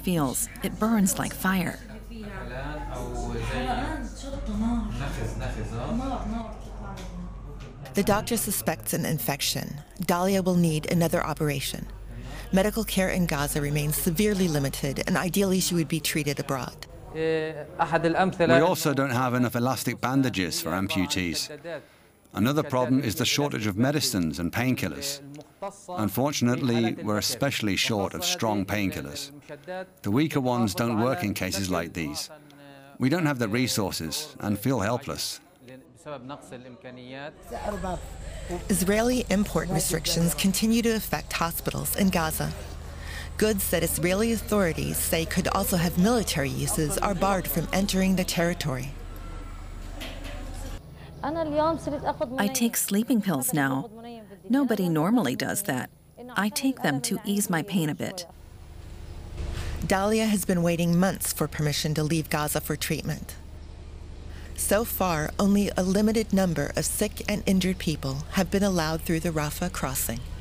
feels. It burns like fire. The doctor suspects an infection. Dalia will need another operation. Medical care in Gaza remains severely limited, and ideally she would be treated abroad. We also don't have enough elastic bandages for amputees. Another problem is the shortage of medicines and painkillers. Unfortunately, we're especially short of strong painkillers. The weaker ones don't work in cases like these. We don't have the resources and feel helpless. Israeli import restrictions continue to affect hospitals in Gaza. Goods that Israeli authorities say could also have military uses are barred from entering the territory. I take sleeping pills now. Nobody normally does that. I take them to ease my pain a bit. Dalia has been waiting months for permission to leave Gaza for treatment. So far, only a limited number of sick and injured people have been allowed through the Rafah crossing.